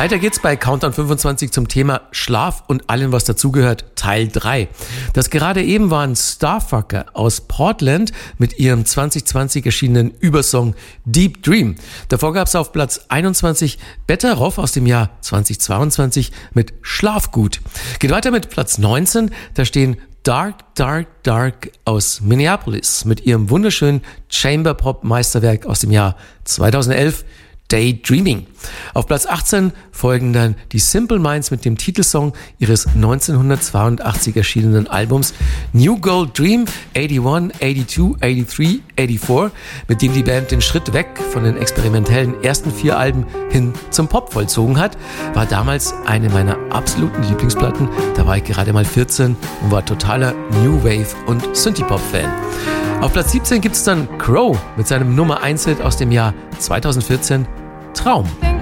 Weiter geht's bei Countdown 25 zum Thema Schlaf und allem, was dazugehört, Teil 3. Das gerade eben waren Starfucker aus Portland mit ihrem 2020 erschienenen Übersong Deep Dream. Davor gab's auf Platz 21 Betteroff aus dem Jahr 2022 mit Schlafgut. Geht weiter mit Platz 19, da stehen Dark, Dark, Dark aus Minneapolis mit ihrem wunderschönen Chamber-Pop-Meisterwerk aus dem Jahr 2011, Daydreaming. Auf Platz 18 folgen dann die Simple Minds mit dem Titelsong ihres 1982 erschienenen Albums New Gold Dream 81, 82, 83, 84, mit dem die Band den Schritt weg von den experimentellen ersten 4 Alben hin zum Pop vollzogen hat, war damals eine meiner absoluten Lieblingsplatten. Da war ich gerade mal 14 und war totaler New Wave und Synthie-Pop-Fan. Auf Platz 17 gibt es dann Crow mit seinem Nummer 1 Hit aus dem Jahr 2014, Traum.